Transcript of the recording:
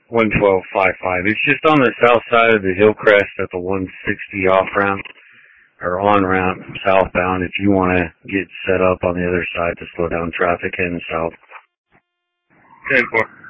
112.55. It's just on the south side of the Hillcrest at the 160 off ramp or on ramp southbound if you want to get set up on the other side to slow down traffic heading south. 10-4.